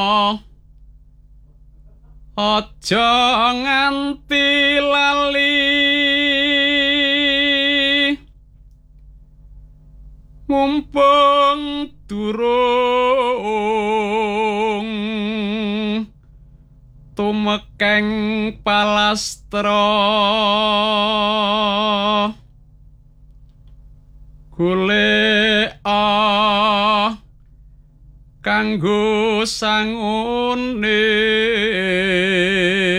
aja nganti lali mumpung durung tumekeng palastra golek kanggo sangune